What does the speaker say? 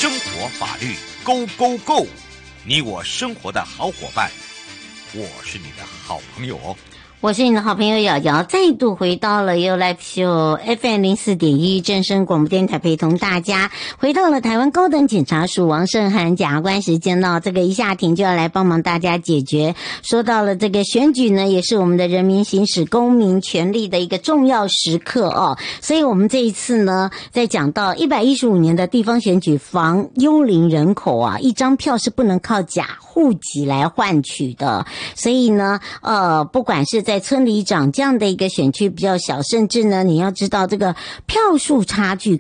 生活法律 Go Go Go， 你我生活的好伙伴，我是你的好朋友哦。 我是你的好朋友瑶瑶，再度回到了 You Live Show FM 04.1正声广播电台，陪同大家回到了台湾高等检察署王胜涵检察官时间了。这个一下庭就要来帮忙大家解决。说到了这个选举呢，也是我们的人民行使公民权利的一个重要时刻哦。所以我们这一次呢，在讲到115年的地方选举防幽灵人口啊，一张票是不能靠假户籍来换取的。所以呢，不管是在村里长这样的一个选区比较小，甚至呢，你要知道这个票数差距